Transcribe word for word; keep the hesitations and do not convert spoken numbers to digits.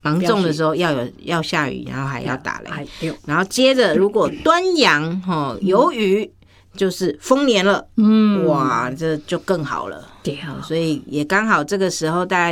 芒种的时候要有要下雨，然后还要打雷，然后接着如果端阳哦有雨，就是丰年了，嗯，哇，这就更好了。对啊，所以也刚好这个时候大概